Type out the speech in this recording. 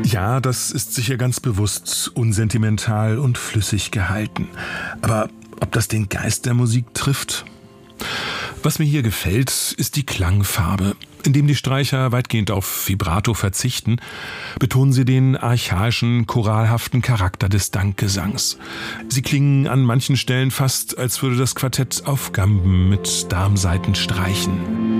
Ja, das ist sicher ganz bewusst unsentimental und flüssig gehalten. Aber ob das den Geist der Musik trifft? Was mir hier gefällt, ist die Klangfarbe. Indem die Streicher weitgehend auf Vibrato verzichten, betonen sie den archaischen, choralhaften Charakter des Dankgesangs. Sie klingen an manchen Stellen fast, als würde das Quartett auf Gamben mit Darmsaiten streichen.